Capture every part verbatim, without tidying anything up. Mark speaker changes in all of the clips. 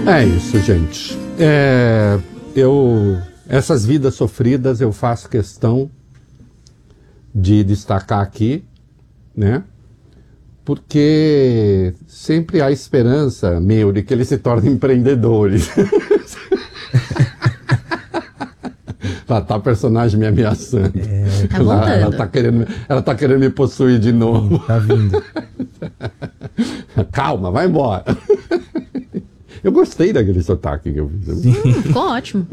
Speaker 1: É isso, gente. É, eu, essas vidas sofridas eu faço questão de destacar aqui, né? Porque sempre há esperança, meu, de que eles se tornem empreendedores. Lá tá a personagem me ameaçando.
Speaker 2: É, tá
Speaker 1: ela,
Speaker 2: voltando.
Speaker 1: ela, tá querendo, ela tá querendo me possuir de novo.
Speaker 3: Tá vindo.
Speaker 1: Calma, vai embora. Eu gostei daquele sotaque que eu fiz.
Speaker 2: Hum, ficou ótimo.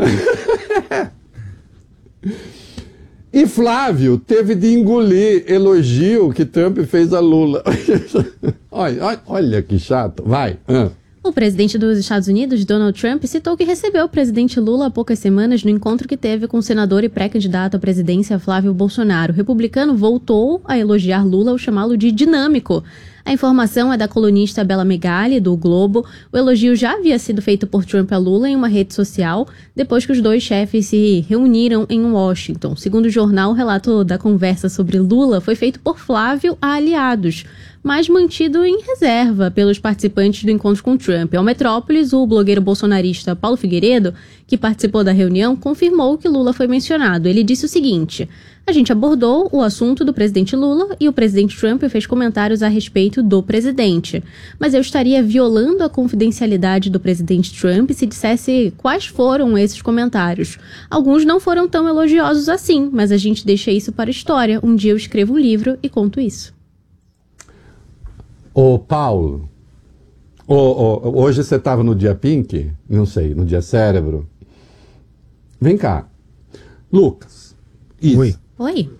Speaker 1: E Flávio teve de engolir elogio que Trump fez a Lula. olha, olha, olha que chato. Vai. Ah.
Speaker 2: O presidente dos Estados Unidos, Donald Trump, citou que recebeu o presidente Lula há poucas semanas no encontro que teve com o senador e pré-candidato à presidência Flávio Bolsonaro. O republicano voltou a elogiar Lula ao chamá-lo de dinâmico. A informação é da colunista Bela Megali, do O Globo. O elogio já havia sido feito por Trump a Lula em uma rede social, depois que os dois chefes se reuniram em Washington. Segundo o jornal, o relato da conversa sobre Lula foi feito por Flávio a aliados, mas mantido em reserva pelos participantes do encontro com Trump. Ao Metrópolis, o blogueiro bolsonarista Paulo Figueiredo, que participou da reunião, confirmou que Lula foi mencionado. Ele disse o seguinte: a gente abordou o assunto do presidente Lula e o presidente Trump fez comentários a respeito do presidente. Mas eu estaria violando a confidencialidade do presidente Trump se dissesse quais foram esses comentários. Alguns não foram tão elogiosos assim, mas a gente deixa isso para a história. Um dia eu escrevo um livro e conto isso.
Speaker 1: Ô, Paulo, ô, ô, hoje você estava no dia Pink? Não sei, no dia Cérebro. Vem cá. Lucas. Isso.
Speaker 3: Oi.
Speaker 2: Oi.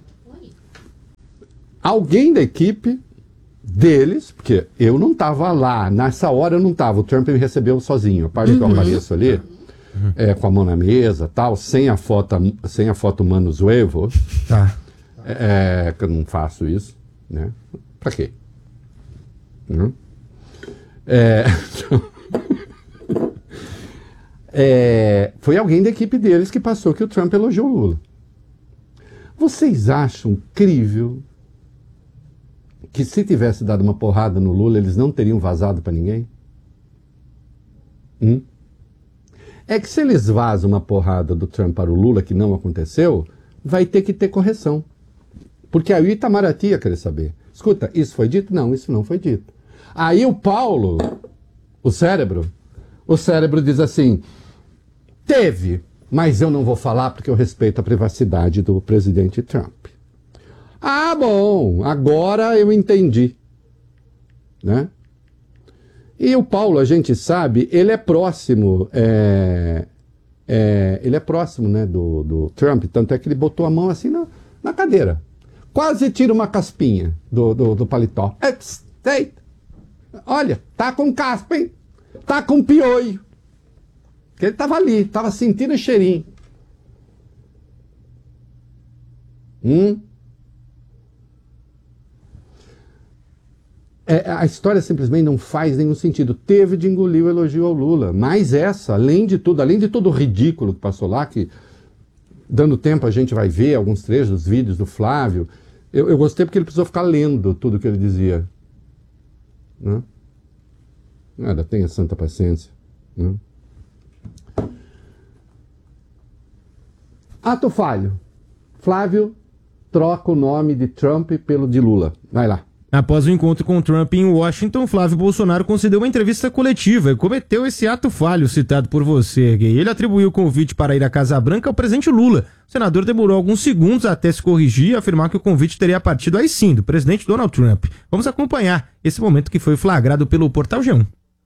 Speaker 1: Alguém da equipe deles, porque eu não estava lá, nessa hora eu não estava, o Trump me recebeu sozinho, a parte que eu apareço ali, uhum. é, com a mão na mesa, tal, sem a foto, sem a foto Mano Zuevo,
Speaker 3: Tá.
Speaker 1: é, que eu não faço isso, né? Pra quê? Uhum. É, é, foi alguém da equipe deles que passou que o Trump elogiou o Lula. Vocês acham incrível que se tivesse dado uma porrada no Lula, eles não teriam vazado para ninguém? Hum? É que se eles vazam uma porrada do Trump para o Lula, que não aconteceu, vai ter que ter correção. Porque aí o Itamaraty ia querer saber. Escuta, isso foi dito? Não, isso não foi dito. Aí o Paulo, o cérebro, o cérebro diz assim, teve, mas eu não vou falar porque eu respeito a privacidade do presidente Trump. Ah, bom, agora eu entendi, né? E o Paulo, a gente sabe, ele é próximo, é, é, ele é próximo, né, do, do Trump, tanto é que ele botou a mão assim na, na cadeira. Quase tira uma caspinha do, do, do paletó. É, pss, ei, olha, tá com caspa, hein? Tá com piolho. Porque ele tava ali, tava sentindo o cheirinho. Hum? É, a história simplesmente não faz nenhum sentido. Teve de engolir o elogio ao Lula. Mas essa, além de tudo, além de todo o ridículo que passou lá, que dando tempo a gente vai ver alguns trechos dos vídeos do Flávio, eu, eu gostei porque ele precisou ficar lendo tudo que ele dizia. Né? Nada, tenha santa paciência. Né? Ato falho. Flávio troca o nome de Trump pelo de Lula. Vai lá.
Speaker 3: Após o encontro com Trump em Washington, Flávio Bolsonaro concedeu uma entrevista coletiva e cometeu esse ato falho citado por você, Gay. Ele atribuiu o convite para ir à Casa Branca ao presidente Lula. O senador demorou alguns segundos até se corrigir e afirmar que o convite teria partido aí sim, do presidente Donald Trump. Vamos acompanhar esse momento que foi flagrado pelo Portal G um.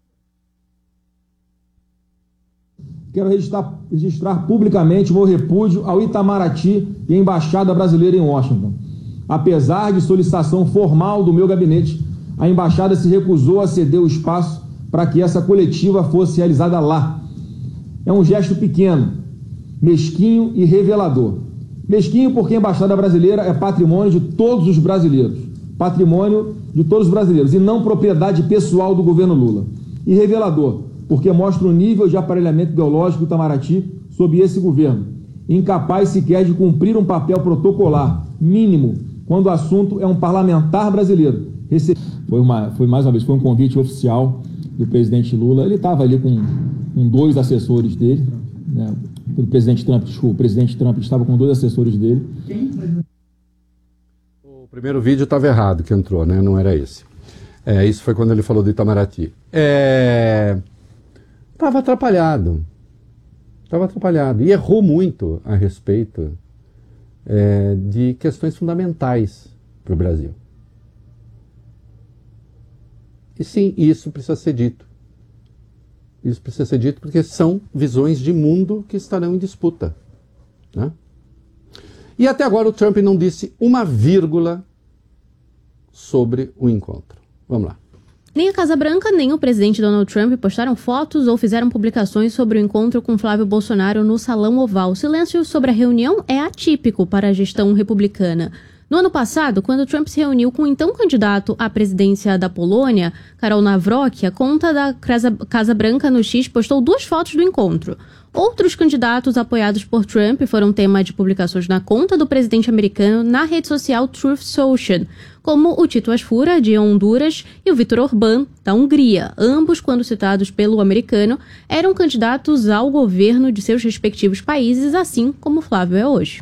Speaker 4: Quero registrar, registrar publicamente o meu repúdio ao Itamaraty e à Embaixada Brasileira em Washington. Apesar de solicitação formal do meu gabinete, a embaixada se recusou a ceder o espaço para que essa coletiva fosse realizada lá. É um gesto pequeno, mesquinho e revelador. Mesquinho porque a embaixada brasileira é patrimônio de todos os brasileiros, patrimônio de todos os brasileiros e não propriedade pessoal do governo Lula. E revelador porque mostra o nível de aparelhamento ideológico do Itamaraty sob esse governo, incapaz sequer de cumprir um papel protocolar mínimo quando o assunto é um parlamentar brasileiro. Rece... Foi, uma, foi mais uma vez, foi um convite oficial do presidente Lula. Ele estava ali com com dois assessores dele, né? O presidente Trump, desculpa, o presidente Trump estava com dois assessores dele.
Speaker 1: O primeiro vídeo estava errado que entrou, né? Não era esse. É, isso foi quando ele falou do Itamaraty. É... Estava atrapalhado. Estava atrapalhado. E errou muito a respeito é, de questões fundamentais para o Brasil. E sim, isso precisa ser dito. Isso precisa ser dito porque são visões de mundo que estarão em disputa, né? E até agora o Trump não disse uma vírgula sobre o encontro. Vamos lá.
Speaker 2: Nem a Casa Branca nem o presidente Donald Trump postaram fotos ou fizeram publicações sobre o encontro com Flávio Bolsonaro no Salão Oval. O silêncio sobre a reunião é atípico para a gestão republicana. No ano passado, quando Trump se reuniu com o então candidato à presidência da Polônia, Karol Nawrocki, a conta da Casa Branca no X postou duas fotos do encontro. Outros candidatos apoiados por Trump foram tema de publicações na conta do presidente americano na rede social Truth Social, como o Tito Asfura, de Honduras, e o Viktor Orbán, da Hungria. Ambos, quando citados pelo americano, eram candidatos ao governo de seus respectivos países, assim como Flávio é hoje.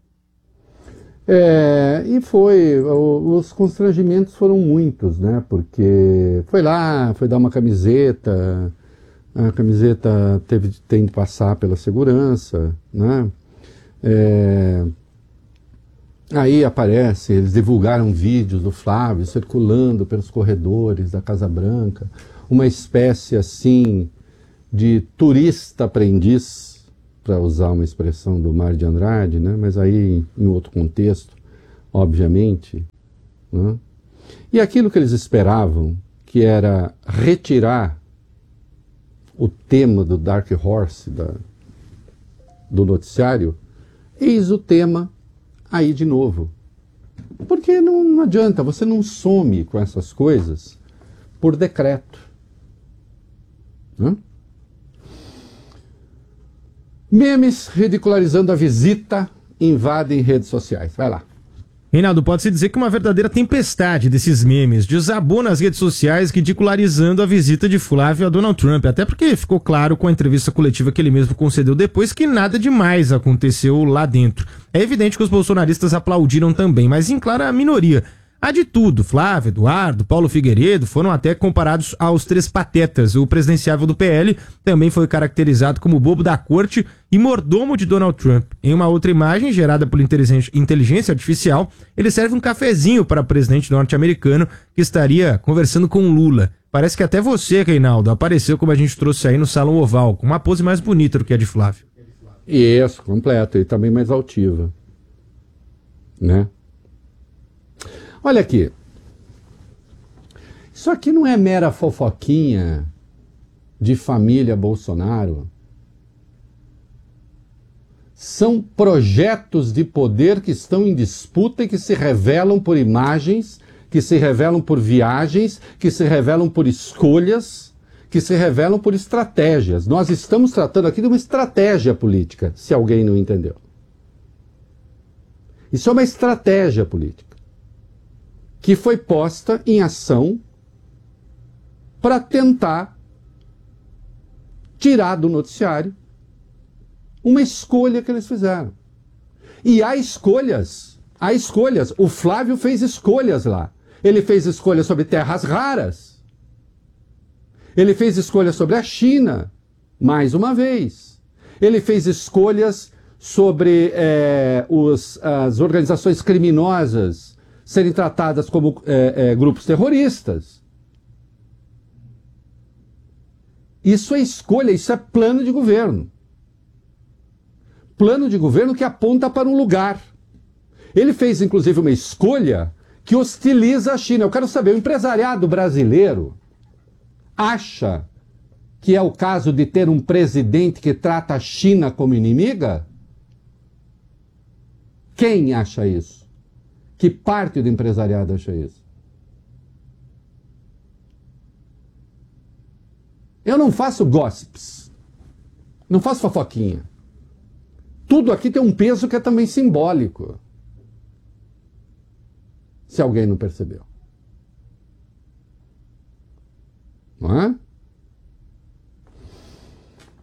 Speaker 1: É, e foi, o, os constrangimentos foram muitos, né? Porque foi lá, foi dar uma camiseta, a camiseta teve, tem de passar pela segurança, né? É, aí aparece, eles divulgaram vídeos do Flávio circulando pelos corredores da Casa Branca, uma espécie assim de turista aprendiz, para usar uma expressão do Mário de Andrade, né? Mas aí em outro contexto, obviamente. Né? E aquilo que eles esperavam, que era retirar o tema do Dark Horse da, do noticiário, eis o tema aí de novo. Porque não, não adianta, você não some com essas coisas por decreto. Né? Memes ridicularizando a visita invadem redes sociais. Vai lá.
Speaker 3: Reinaldo, pode-se dizer que uma verdadeira tempestade desses memes desabou nas redes sociais ridicularizando a visita de Flávio a Donald Trump, até porque ficou claro com a entrevista coletiva que ele mesmo concedeu depois que nada demais aconteceu lá dentro. É evidente que os bolsonaristas aplaudiram também, mas em clara minoria. Há de tudo, Flávio, Eduardo, Paulo Figueiredo foram até comparados aos três patetas. O presidenciável do P L também foi caracterizado como bobo da corte e mordomo de Donald Trump. Em uma outra imagem, gerada por inteligência artificial, ele serve um cafezinho para o presidente norte-americano que estaria conversando com Lula. Parece que até você, Reinaldo, apareceu como a gente trouxe aí no Salão Oval, com uma pose mais bonita do que a de Flávio.
Speaker 1: Isso, completo, e também mais altiva. Né? Olha aqui, isso aqui não é mera fofoquinha de família Bolsonaro. São projetos de poder que estão em disputa e que se revelam por imagens, que se revelam por viagens, que se revelam por escolhas, que se revelam por estratégias. Nós estamos tratando aqui de uma estratégia política, se alguém não entendeu. Isso é uma estratégia política que foi posta em ação para tentar tirar do noticiário uma escolha que eles fizeram. E há escolhas, há escolhas. O Flávio fez escolhas lá. Ele fez escolhas sobre terras raras. Ele fez escolhas sobre a China, mais uma vez. Ele fez escolhas sobre é, os, as organizações criminosas serem tratadas como é, é, grupos terroristas. Isso é escolha, isso é plano de governo. Plano de governo que aponta para um lugar. Ele fez, inclusive, uma escolha que hostiliza a China. Eu quero saber, o empresariado brasileiro acha que é o caso de ter um presidente que trata a China como inimiga? Quem acha isso? Que parte do empresariado acha isso? Eu não faço gossips. Não faço fofoquinha. Tudo aqui tem um peso que é também simbólico. Se alguém não percebeu. Não é?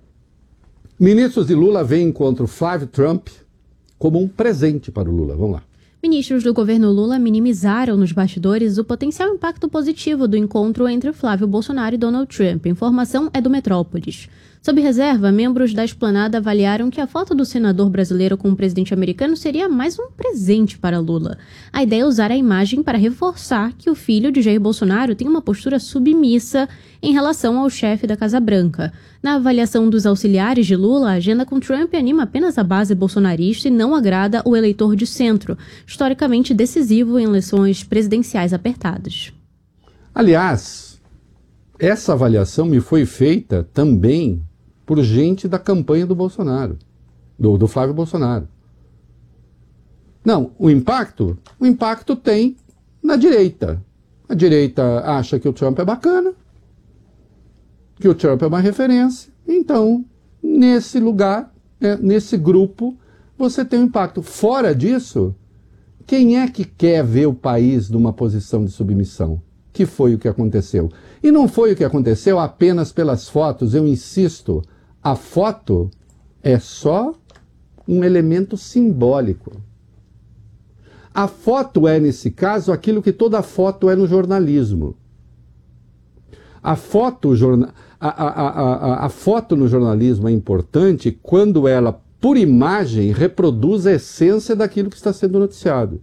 Speaker 1: Ministros de Lula veem encontro Flávio Trump como um presente para o Lula. Vamos lá.
Speaker 2: Ministros do governo Lula minimizaram nos bastidores o potencial impacto positivo do encontro entre Flávio Bolsonaro e Donald Trump. A informação é do Metrópolis. Sob reserva, membros da esplanada avaliaram que a foto do senador brasileiro com o presidente americano seria mais um presente para Lula. A ideia é usar a imagem para reforçar que o filho de Jair Bolsonaro tem uma postura submissa em relação ao chefe da Casa Branca. Na avaliação dos auxiliares de Lula, a agenda com Trump anima apenas a base bolsonarista e não agrada o eleitor de centro, historicamente decisivo em eleições presidenciais apertadas.
Speaker 1: Aliás, essa avaliação me foi feita também por gente da campanha do Bolsonaro, do, do Flávio Bolsonaro. Não, o impacto, o impacto tem na direita. A direita acha que o Trump é bacana, que o Trump é uma referência, então, nesse lugar, né, nesse grupo, você tem um impacto. Fora disso, quem é que quer ver o país numa posição de submissão? Que foi o que aconteceu. E não foi o que aconteceu apenas pelas fotos, eu insisto, a foto é só um elemento simbólico. A foto é, nesse caso, aquilo que toda foto é no jornalismo. A foto, jorna... a, a, a, a, a foto no jornalismo é importante quando ela, por imagem, reproduz a essência daquilo que está sendo noticiado.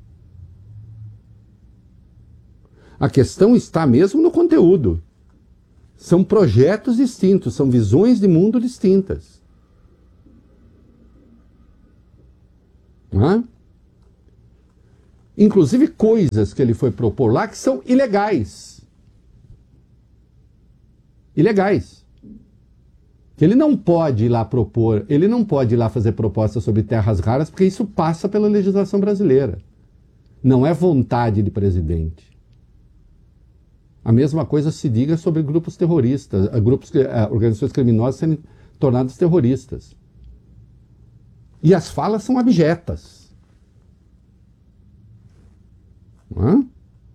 Speaker 1: A questão está mesmo no conteúdo. São projetos distintos, são visões de mundo distintas. Não é? Inclusive coisas que ele foi propor lá que são ilegais. Ilegais. Que ele não pode ir lá propor, ele não pode ir lá fazer propostas sobre terras raras, porque isso passa pela legislação brasileira. Não é vontade de presidente. A mesma coisa se diga sobre grupos terroristas, grupos, organizações criminosas sendo tornadas terroristas. E as falas são abjetas. Não é?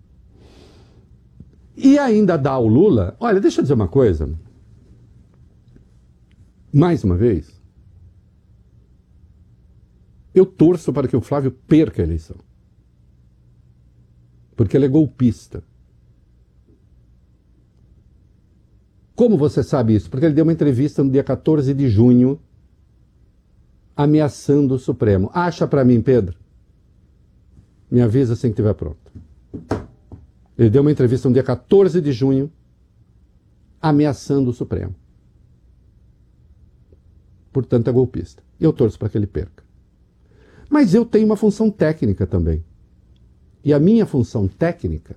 Speaker 1: E ainda dá ao Lula... Olha, deixa eu dizer uma coisa. Mais uma vez, eu torço para que o Flávio perca a eleição. Porque ele é golpista. Como você sabe isso? Porque ele deu uma entrevista no dia quatorze de junho ameaçando o Supremo. Acha para mim, Pedro? Me avisa assim que estiver pronto. Ele deu uma entrevista no dia quatorze de junho ameaçando o Supremo. Portanto, é golpista. Eu torço para que ele perca. Mas eu tenho uma função técnica também. E a minha função técnica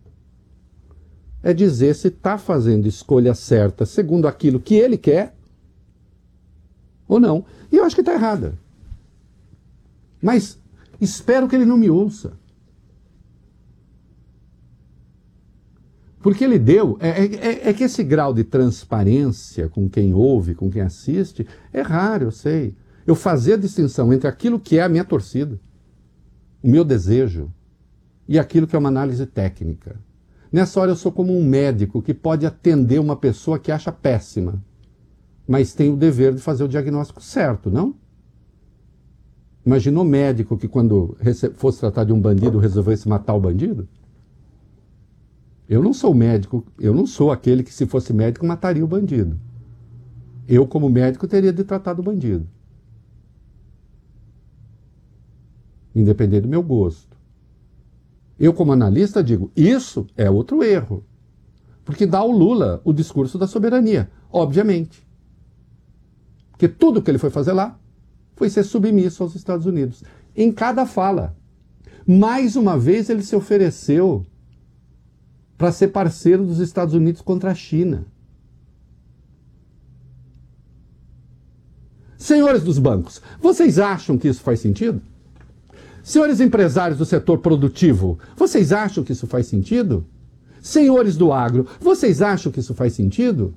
Speaker 1: é dizer se está fazendo escolha certa segundo aquilo que ele quer ou não. E eu acho que está errada. Mas espero que ele não me ouça. Porque ele deu... É, é, é que esse grau de transparência com quem ouve, com quem assiste, é raro, eu sei. Eu fazer a distinção entre aquilo que é a minha torcida, o meu desejo, e aquilo que é uma análise técnica. Nessa hora eu sou como um médico que pode atender uma pessoa que acha péssima, mas tem o dever de fazer o diagnóstico certo, não? Imagina o médico que quando fosse tratar de um bandido resolvesse matar o bandido? Eu não sou médico, eu não sou aquele que se fosse médico mataria o bandido. Eu como médico teria de tratar do bandido. Independente do meu gosto. Eu, como analista, digo, isso é outro erro. Porque dá ao Lula o discurso da soberania, obviamente. Porque tudo que ele foi fazer lá foi ser submisso aos Estados Unidos. Em cada fala. Mais uma vez ele se ofereceu para ser parceiro dos Estados Unidos contra a China. Senhores dos bancos, vocês acham que isso faz sentido? Senhores empresários do setor produtivo, vocês acham que isso faz sentido? Senhores do agro, vocês acham que isso faz sentido?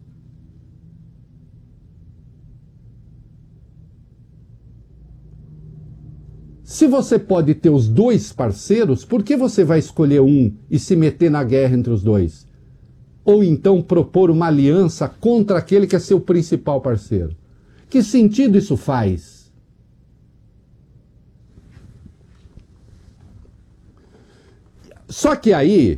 Speaker 1: Se você pode ter os dois parceiros, por que você vai escolher um e se meter na guerra entre os dois? Ou então propor uma aliança contra aquele que é seu principal parceiro? Que sentido isso faz? Só que aí,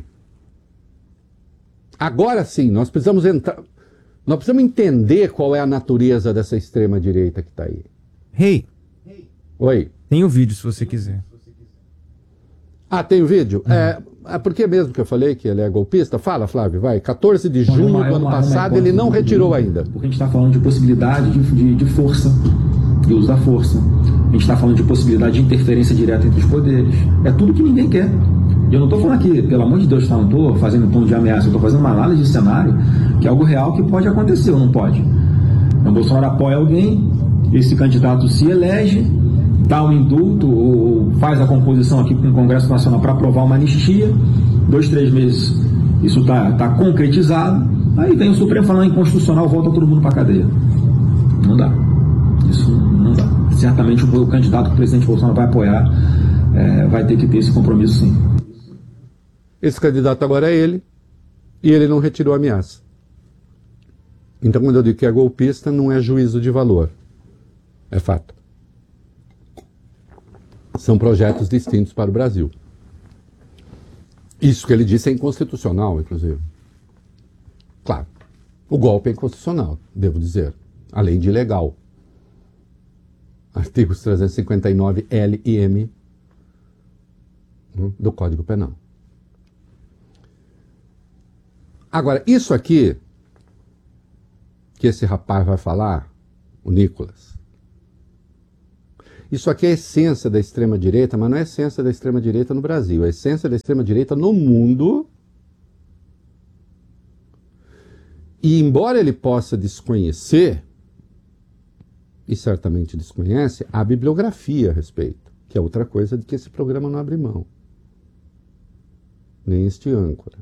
Speaker 1: agora sim, nós precisamos entrar, nós precisamos entender qual é a natureza dessa extrema-direita que está aí.
Speaker 3: Rei,
Speaker 1: Oi.
Speaker 3: tem o vídeo se você quiser.
Speaker 1: Ah, tem o vídeo?
Speaker 3: Uhum.
Speaker 1: É, é porque mesmo que eu falei que ele é golpista? Fala, Flávio, vai. quatorze de junho
Speaker 5: uma,
Speaker 1: do ano
Speaker 5: uma,
Speaker 1: passado,
Speaker 5: uma
Speaker 1: ele não retirou
Speaker 5: de,
Speaker 1: ainda.
Speaker 5: Porque a gente está falando de possibilidade de, de, de força, de uso da força. A gente está falando de possibilidade de interferência direta entre os poderes. É tudo que ninguém quer. E eu não estou falando aqui, pelo amor de Deus, tá? Não estou fazendo tom de ameaça, eu estou fazendo uma análise de cenário, que é algo real que pode acontecer ou não pode. Então, Bolsonaro apoia alguém, esse candidato se elege, dá um indulto ou faz a composição aqui com o Congresso Nacional para aprovar uma anistia, dois, três meses isso está tá concretizado, aí vem o Supremo falando inconstitucional, volta todo mundo para a cadeia. Não dá. Isso não dá. Certamente o, o candidato que o presidente Bolsonaro vai apoiar é, vai ter que ter esse compromisso sim.
Speaker 1: Esse candidato agora é ele, e ele não retirou a ameaça. Então, quando eu digo que é golpista, não é juízo de valor. É fato. São projetos distintos para o Brasil. Isso que ele disse é inconstitucional, inclusive. Claro, o golpe é inconstitucional, devo dizer, além de ilegal. Artigos trezentos e cinquenta e nove L e M do Código Penal. Agora, isso aqui que esse rapaz vai falar, o Nicolas, isso aqui é a essência da extrema-direita, mas não é a essência da extrema-direita no Brasil, é a essência da extrema-direita no mundo. E embora ele possa desconhecer, e certamente desconhece, há bibliografia a respeito, que é outra coisa de que esse programa não abre mão. Nem este âncora.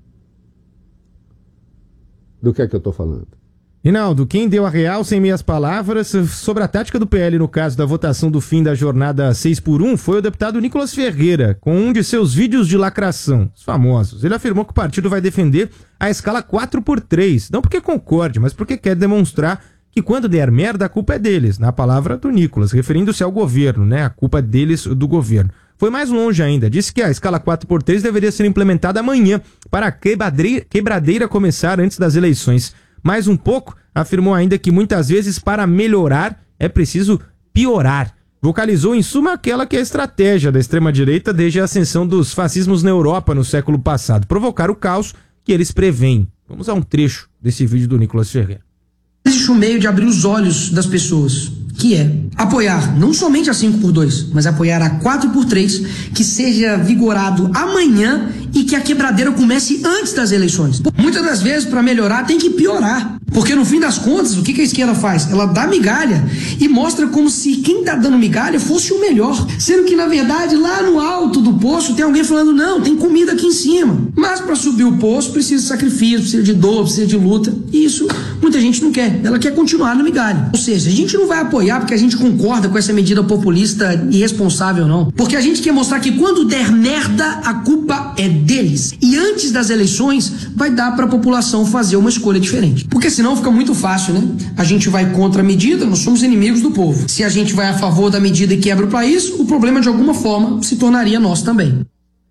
Speaker 1: Do que é que eu estou falando?
Speaker 3: Rinaldo, quem deu a real sem meias palavras sobre a tática do P L no caso da votação do fim da jornada seis por um foi o deputado Nicolas Ferreira, com um de seus vídeos de lacração, os famosos. Ele afirmou que o partido vai defender a escala quatro por três, não porque concorde, mas porque quer demonstrar que quando der merda a culpa é deles, na palavra do Nicolas, referindo-se ao governo, né? A culpa é deles, do governo. Foi mais longe ainda, disse que a escala quatro por três deveria ser implementada amanhã, para a quebradeira, quebradeira começar antes das eleições. Mais um pouco, afirmou ainda que muitas vezes para melhorar é preciso piorar. Vocalizou em suma aquela que é a estratégia da extrema-direita desde a ascensão dos fascismos na Europa no século passado, provocar o caos que eles preveem. Vamos a um trecho desse vídeo do Nicolas Ferreira.
Speaker 6: Existe um meio de abrir os olhos das pessoas, que é apoiar não somente a cinco por dois, mas apoiar a quatro por três, que seja vigorado amanhã e que a quebradeira comece antes das eleições. Muitas das vezes, para melhorar, tem que piorar. Porque no fim das contas, o que a esquerda faz? Ela dá migalha e mostra como se quem está dando migalha fosse o melhor. Sendo que, na verdade, lá no alto do poço tem alguém falando, não, tem comida aqui em cima. Mas para subir o poço precisa de sacrifício, precisa de dor, precisa de luta. E isso muita gente não quer. Ela quer continuar na migalha. Ou seja, a gente não vai apoiar porque a gente concorda com essa medida populista e irresponsável, não. Porque a gente quer mostrar que quando der merda, a culpa é deles. E antes das eleições, vai dar para a população fazer uma escolha diferente. Porque senão fica muito fácil, né? A gente vai contra a medida, nós somos inimigos do povo. Se a gente vai a favor da medida e quebra o país, o problema de alguma forma se tornaria nosso também.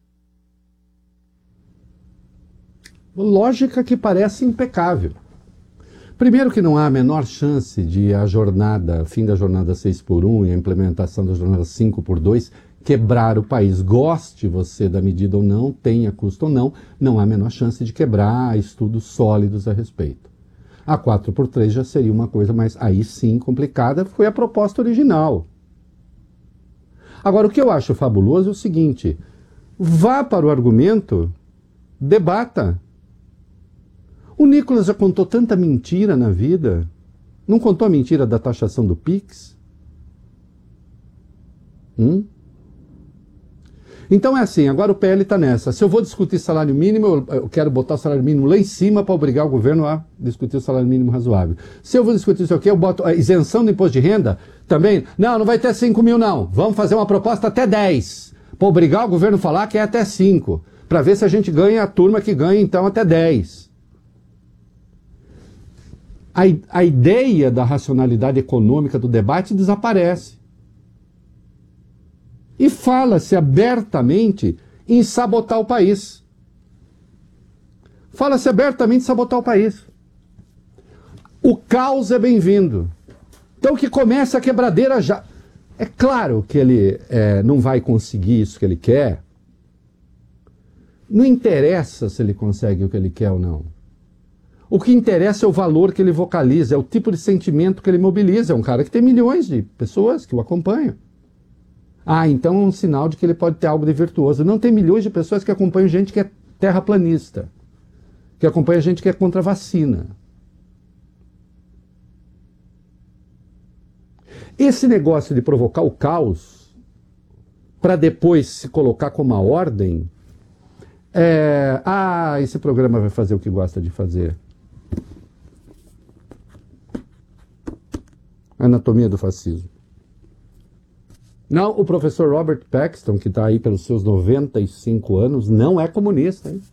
Speaker 1: Lógica que parece impecável. Primeiro que não há a menor chance de a jornada, fim da jornada seis por um e a implementação da jornada cinco por dois quebrar o país. Goste você da medida ou não, tenha custo ou não, não há a menor chance de quebrar, há estudos sólidos a respeito. A quatro por três já seria uma coisa mais, aí sim, complicada, foi a proposta original. Agora, o que eu acho fabuloso é o seguinte, vá para o argumento, debata. O Nicolas já contou tanta mentira na vida, não contou a mentira da taxação do Pix? Hum? Então é assim, agora o P L está nessa. Se eu vou discutir salário mínimo, eu, eu quero botar o salário mínimo lá em cima para obrigar o governo a discutir o salário mínimo razoável. Se eu vou discutir isso aqui, eu boto a isenção do imposto de renda também. Não, não vai ter cinco mil não. Vamos fazer uma proposta até dez. Para obrigar o governo a falar que é até cinco. Para ver se a gente ganha a turma que ganha então até dez. a, a ideia da racionalidade econômica do debate desaparece. E fala-se abertamente em sabotar o país. Fala-se abertamente em sabotar o país. O caos é bem-vindo. Então que comece a quebradeira já. É claro que ele é, não vai conseguir isso que ele quer. Não interessa se ele consegue o que ele quer ou não. O que interessa é o valor que ele vocaliza, é o tipo de sentimento que ele mobiliza. É um cara que tem milhões de pessoas que o acompanham. Ah, então é um sinal de que ele pode ter algo de virtuoso. Não, tem milhões de pessoas que acompanham gente que é terraplanista, que acompanha gente que é contra a vacina. Esse negócio de provocar o caos para depois se colocar como uma ordem, é, ah, esse programa vai fazer o que gosta de fazer. Anatomia do fascismo. Não, o professor Robert Paxton, que está aí pelos seus noventa e cinco anos, não é comunista, hein?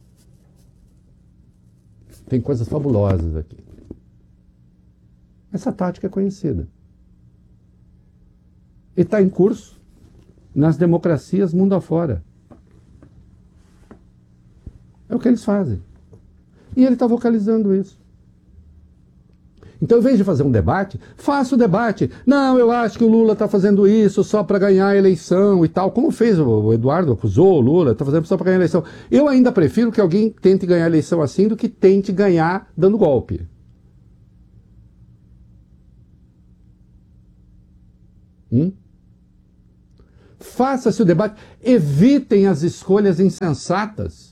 Speaker 1: Tem coisas fabulosas aqui. Essa tática é conhecida. E está em curso nas democracias mundo afora. É o que eles fazem. E ele está vocalizando isso. Então, em vez de fazer um debate, faça o debate. Não, eu acho que o Lula está fazendo isso só para ganhar a eleição e tal. Como fez o Eduardo, acusou o Lula, está fazendo só para ganhar a eleição. Eu ainda prefiro que alguém tente ganhar a eleição assim do que tente ganhar dando golpe. Hum? Faça-se o debate. Evitem as escolhas insensatas.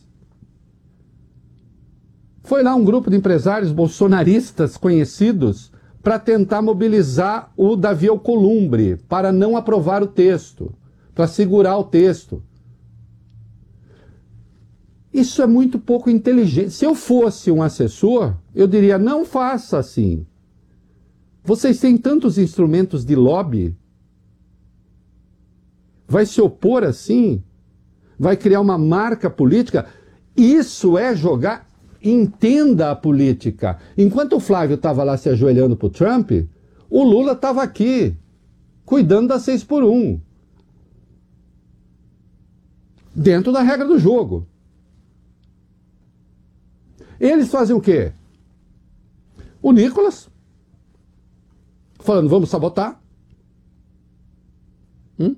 Speaker 1: Foi lá um grupo de empresários bolsonaristas conhecidos para tentar mobilizar o Davi Alcolumbre para não aprovar o texto, para segurar o texto. Isso é muito pouco inteligente. Se eu fosse um assessor, eu diria, não faça assim. Vocês têm tantos instrumentos de lobby. Vai se opor assim? Vai criar uma marca política? Isso é jogar... Entenda a política. Enquanto o Flávio estava lá se ajoelhando para o Trump, o Lula estava aqui, cuidando da seis por um. Dentro da regra do jogo. Eles fazem o quê? O Nicolas, falando, vamos sabotar. Hum?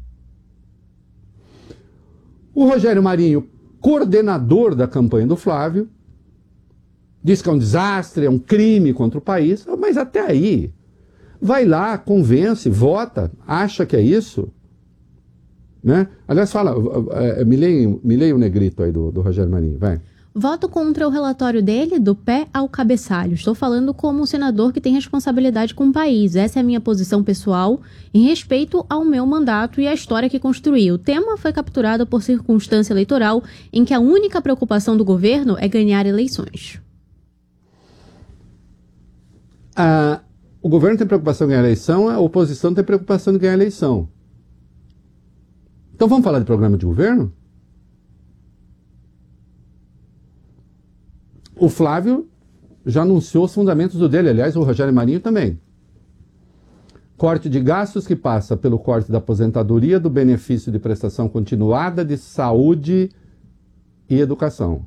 Speaker 1: O Rogério Marinho, coordenador da campanha do Flávio, diz que é um desastre, é um crime contra o país, mas até aí, vai lá, convence, vota, acha que é isso, né? Aliás, fala, me leia, me leia o negrito aí do, do Rogério Marinho, vai.
Speaker 2: Voto contra o relatório dele, do pé ao cabeçalho. Estou falando como um senador que tem responsabilidade com o país. Essa é a minha posição pessoal em respeito ao meu mandato e à história que construí. O tema foi capturado por circunstância eleitoral em que a única preocupação do governo é ganhar eleições.
Speaker 1: Ah, o governo tem preocupação em ganhar a eleição, a oposição tem preocupação em ganhar a eleição. Então vamos falar de programa de governo? O Flávio já anunciou os fundamentos do dele, aliás, o Rogério Marinho também. Corte de gastos que passa pelo corte da aposentadoria, do benefício de prestação continuada de saúde e educação.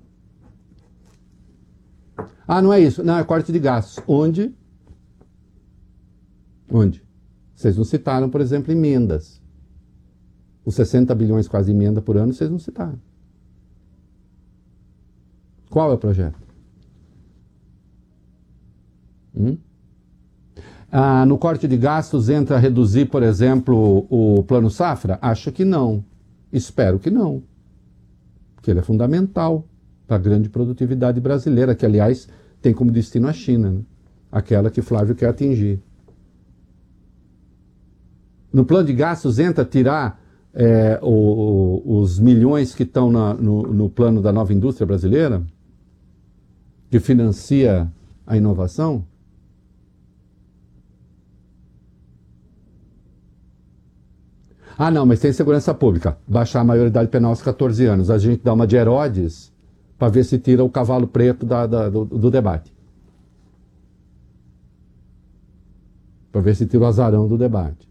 Speaker 1: Ah, não é isso. Não, é corte de gastos. Onde? Onde? Vocês não citaram, por exemplo, emendas. Os sessenta bilhões quase emenda por ano, vocês não citaram. Qual é o projeto? Hum? Ah, no corte de gastos entra a reduzir, por exemplo, o plano safra? Acho que não. Espero que não. Porque ele é fundamental para a grande produtividade brasileira, que, aliás, tem como destino a China, né? Aquela que Flávio quer atingir. No plano de gastos entra tirar é, o, o, os milhões que estão na, no, no plano da nova indústria brasileira, que financia a inovação? Ah, não, mas tem segurança pública. Baixar a maioridade penal aos catorze anos. A gente dá uma de Herodes para ver se tira o cavalo preto da, da, do, do debate. para ver se tira o azarão do debate.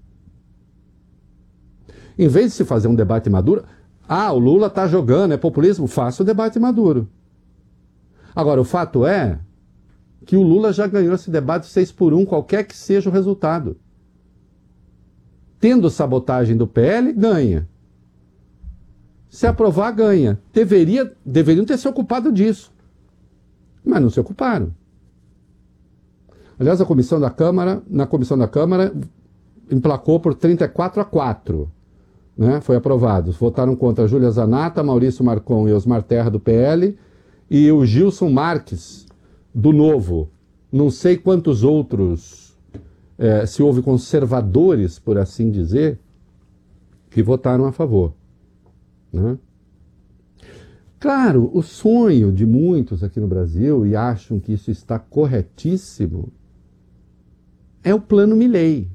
Speaker 1: Em vez de se fazer um debate maduro, ah, o Lula está jogando, é populismo, faça o debate maduro. Agora, o fato é que o Lula já ganhou esse debate seis por um, qualquer que seja o resultado. Tendo sabotagem do P L, ganha. Se aprovar, ganha. Deveria, deveriam ter se ocupado disso. Mas não se ocuparam. Aliás, a comissão da Câmara, na comissão da Câmara, emplacou por trinta e quatro a quatro. Né? Foi aprovado. Votaram contra Júlia Zanata, Maurício Marcon e Osmar Terra, do P L, e o Gilson Marques, do Novo. Não sei quantos outros, é, se houve conservadores, por assim dizer, que votaram a favor. Né? Claro, o sonho de muitos aqui no Brasil, e acham que isso está corretíssimo, é o plano Milei.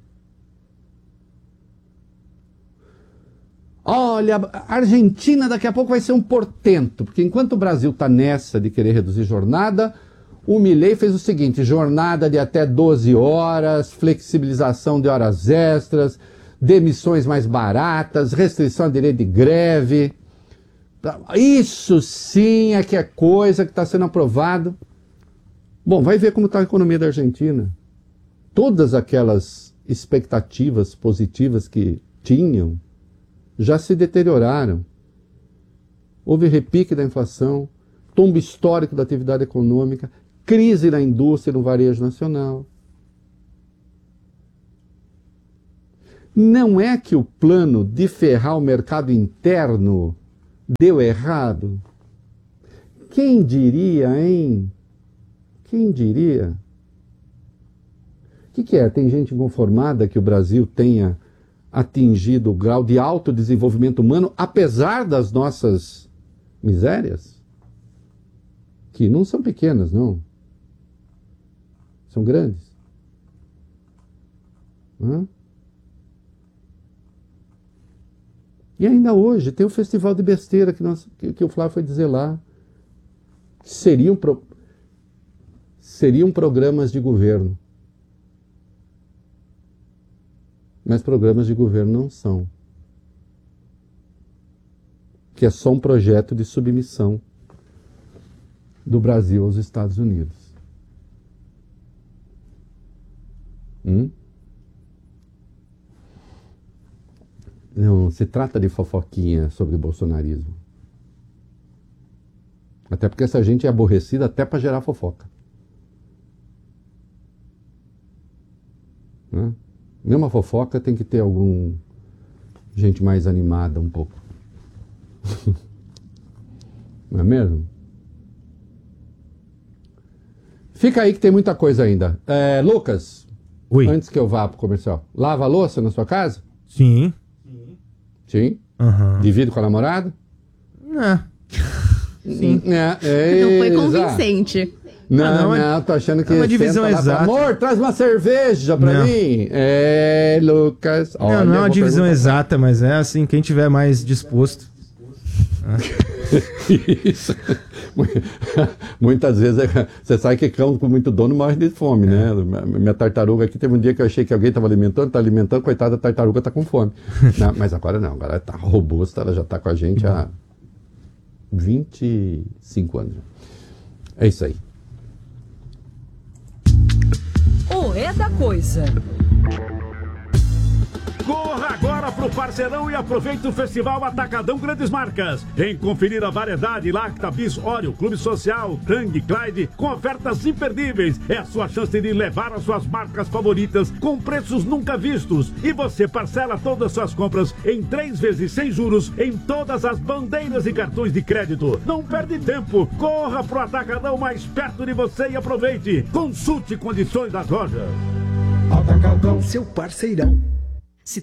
Speaker 1: Olha, a Argentina daqui a pouco vai ser um portento, porque enquanto o Brasil está nessa de querer reduzir jornada, o Milei fez o seguinte: jornada de até doze horas, flexibilização de horas extras, demissões mais baratas, restrição à direito de greve. Isso sim é que é coisa que está sendo aprovado. Bom, vai ver como está a economia da Argentina. Todas aquelas expectativas positivas que tinham já se deterioraram. Houve repique da inflação, tombo histórico da atividade econômica, crise na indústria e no varejo nacional. Não é que o plano de ferrar o mercado interno deu errado? Quem diria, hein? Quem diria? O que, que é? Tem gente inconformada que o Brasil tenha atingido o grau de alto desenvolvimento humano, apesar das nossas misérias? Que não são pequenas, não. São grandes. Hã? E ainda hoje tem o festival de besteira que, nós, que, que o Flávio foi dizer lá. Seriam, pro, seriam programas de governo. Mas programas de governo não são. Que é só um projeto de submissão do Brasil aos Estados Unidos. Hum? Não se trata de fofoquinha sobre bolsonarismo. Até porque essa gente é aborrecida até para gerar fofoca. Né? Mesmo a fofoca tem que ter algum gente mais animada um pouco. Não é mesmo? Fica aí que tem muita coisa ainda. É, Lucas,
Speaker 3: Oi.
Speaker 1: Antes que eu vá pro comercial, lava a louça na sua casa?
Speaker 3: Sim.
Speaker 1: Sim?
Speaker 3: Uhum.
Speaker 1: Divide com a namorada?
Speaker 3: É. Sim.
Speaker 1: É, é,
Speaker 2: Não foi
Speaker 1: exato.
Speaker 2: convincente.
Speaker 1: Não,
Speaker 3: Ah, não, é-
Speaker 1: não, tô achando que...
Speaker 3: é uma divisão
Speaker 1: senta lá e fala,
Speaker 3: exata.
Speaker 1: amor, traz uma cerveja pra
Speaker 3: Não.
Speaker 1: mim. É, Lucas...
Speaker 3: Não,
Speaker 1: olha,
Speaker 3: não é
Speaker 1: eu
Speaker 3: uma
Speaker 1: vou
Speaker 3: divisão
Speaker 1: perguntar.
Speaker 3: exata, mas é assim, quem tiver mais disposto.
Speaker 1: Isso. Muitas vezes é- você sabe que cão com muito dono morre de fome, né? Minha tartaruga aqui teve um dia que eu achei que alguém estava alimentando, está alimentando, coitada da tartaruga está com fome. Não, mas agora não, agora está robusta, ela já está com a gente há vinte e cinco anos. É isso aí.
Speaker 7: O É da Coisa.
Speaker 8: Corra agora pro Parceirão e aproveite o Festival Atacadão Grandes Marcas. Vem conferir a variedade Lacta, Bis, Oreo, Clube Social, Tang, Clyde, com ofertas imperdíveis. É a sua chance de levar as suas marcas favoritas com preços nunca vistos. E você parcela todas as suas compras em três vezes sem juros em todas as bandeiras e cartões de crédito. Não perde tempo. Corra pro Atacadão mais perto de você e aproveite. Consulte condições das lojas.
Speaker 9: Atacadão, seu parceirão.